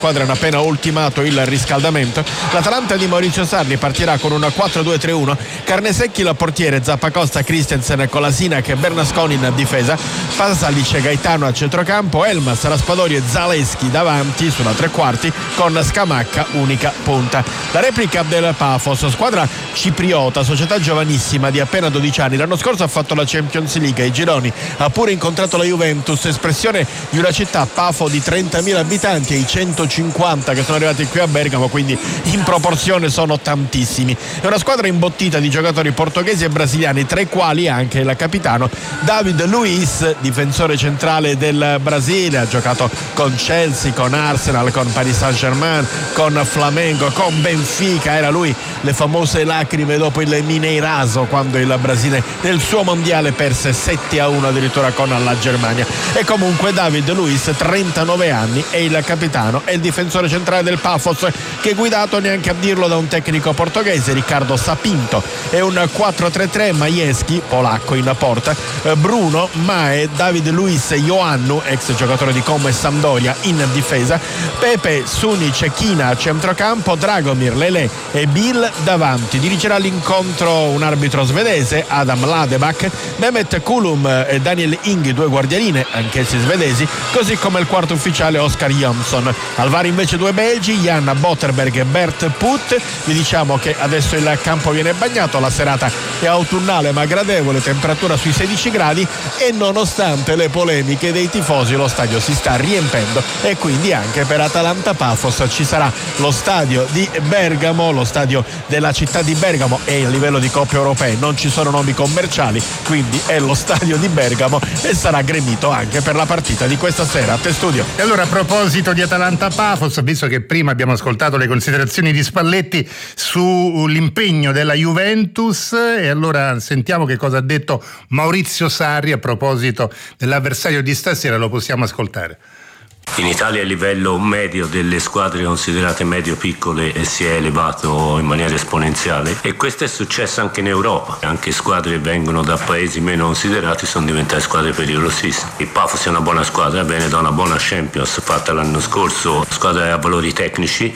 squadre hanno appena ultimato il riscaldamento. L'Atalanta di Maurizio Sarri partirà con un 4-2-3-1, Carnesecchi la portiere, Zappacosta, Christensen, Kolasinac e Bernasconi in difesa, Pasalic, Gaetano a centrocampo, Elmas, Raspadori e Zaleschi davanti sulla tre quarti con Scamacca unica punta. La replica del Pafos, squadra cipriota, società giovanissima di appena 12 anni, l'anno scorso ha fatto la Champions League ai gironi, ha pure incontrato la Juventus, espressione di una città Pafo di 30.000 abitanti e i 150 che sono arrivati qui a Bergamo, quindi in proporzione sono tantissimi. È una squadra imbottita di giocatori portoghesi e brasiliani, tra i quali anche il capitano David Luiz, difensore centrale del Brasile, ha giocato con Chelsea, con Arsenal, con Paris Saint-Germain, con Flamengo, con Benfica, era lui le famose lacrime dopo il Mineiraso quando il Brasile nel suo mondiale perse 7-1 addirittura con la Germania. E comunque David Luiz, 39 anni, è il capitano e il difensore centrale del Pafos, che è guidato, neanche a dirlo, da un tecnico portoghese, Riccardo Sapinto. È un 4-3-3, Majewski, polacco, in porta, Bruno, Mae, David Luiz, Ioannou, ex giocatore di Como e Sampdoria, in difesa, Pepe, Sunic, China a centrocampo, Dragomir, Lele e Bill davanti. Dirigerà l'incontro un arbitro svedese, Adam Ladebak, Mehmet Kulum e Daniel Inghi, due guardialine, anch'essi svedesi, così come il quarto ufficiale Oscar Jonsson. Al VAR invece due belgi, Jan Botterberg e Bert Put. Vi diciamo che adesso il campo viene bagnato, la serata è autunnale ma gradevole, temperatura sui 16 gradi e nonostante le polemiche dei tifosi lo stadio si sta riempendo e quindi anche per Atalanta Pafos ci sarà lo stadio di Bergamo, lo stadio della città di Bergamo, e a livello di coppe europee non ci sono nomi commerciali, quindi è lo stadio di Bergamo e sarà gremito anche per la partita di questa sera. A te studio. E allora, a proposito di Atalanta Pafos, visto che prima abbiamo ascoltato le considerazioni di Spalletti sull'impegno della Juventus, e allora sentiamo che cosa ha detto Maurizio Sarri a proposito dell'avversario di stasera, lo possiamo ascoltare. In Italia il livello medio delle squadre considerate medio-piccole si è elevato in maniera esponenziale, e questo è successo anche in Europa. Anche squadre che vengono da paesi meno considerati sono diventate squadre pericolosissime. Il Pafos è una buona squadra, viene da una buona Champions fatta l'anno scorso, squadra a valori tecnici,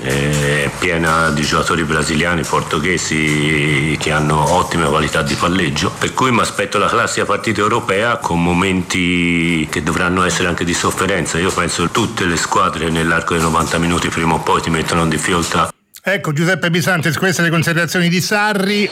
piena di giocatori brasiliani, portoghesi che hanno ottime qualità di palleggio, per cui mi aspetto la classica partita europea con momenti che dovranno essere anche di sofferenza. Io penso che tutte le squadre nell'arco dei 90 minuti prima o poi ti mettono in difficoltà. Ecco, Giuseppe Bisantis, queste le considerazioni di Sarri.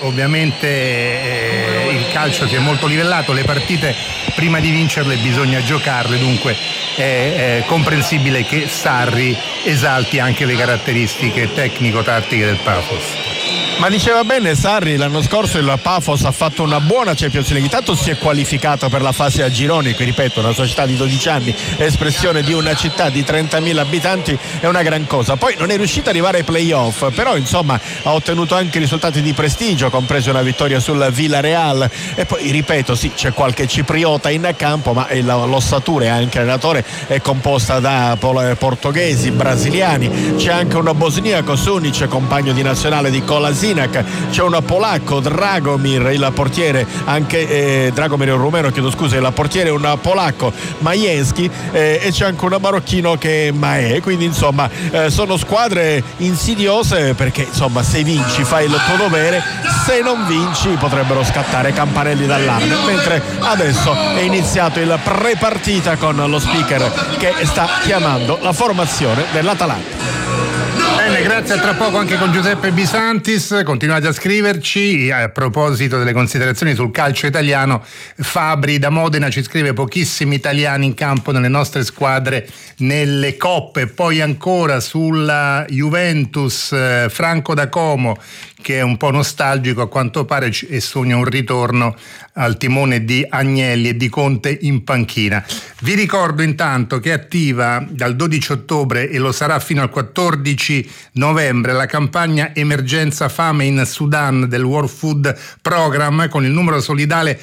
Ovviamente il calcio si è molto livellato, le partite prima di vincerle bisogna giocarle, dunque è comprensibile che Sarri esalti anche le caratteristiche tecnico-tattiche del Pafos. Ma diceva bene Sarri, l'anno scorso il Pafos ha fatto una buona Champions League, tanto si è qualificato per la fase a gironi, qui ripeto, una società di 12 anni, espressione di una città di 30.000 abitanti, è una gran cosa. Poi non è riuscita ad arrivare ai playoff, però insomma ha ottenuto anche risultati di prestigio, compresa una vittoria sul Villarreal, e poi ripeto, sì, c'è qualche cipriota in campo, ma l'ossatura, anche allenatore, è composta da portoghesi, brasiliani, c'è anche un bosniaco, Sunic, compagno di nazionale di Kolasinac, c'è un polacco, Dragomir, il portiere, anche Dragomir è un rumeno, chiedo scusa, il portiere è un polacco, Majewski, e c'è anche un marocchino che è Mae, quindi insomma sono squadre insidiose, perché insomma se vinci fai il tuo dovere, se non vinci potrebbero scattare campanelli d'allarme, mentre adesso è iniziato il pre-partita con lo speaker che sta chiamando la formazione dell'Atalanta. Bene, grazie, a tra poco anche con Giuseppe Bisantis. Continuate a scriverci. A proposito delle considerazioni sul calcio italiano, Fabri da Modena ci scrive: pochissimi italiani in campo nelle nostre squadre nelle coppe. Poi ancora sulla Juventus, Franco da Como, che è un po' nostalgico a quanto pare e sogna un ritorno al timone di Agnelli e di Conte in panchina. Vi ricordo intanto che è attiva dal 12 ottobre e lo sarà fino al 14 novembre la campagna Emergenza Fame in Sudan del World Food Program con il numero solidale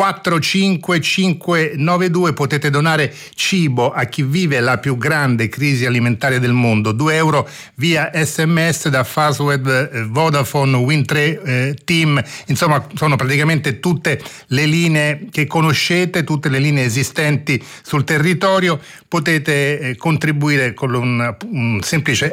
45592. Potete donare cibo a chi vive la più grande crisi alimentare del mondo. 2 euro via SMS da Fastweb, Vodafone, Wind3 Team. Insomma, sono praticamente tutte le linee che conoscete, tutte le linee esistenti sul territorio. Potete contribuire con un semplice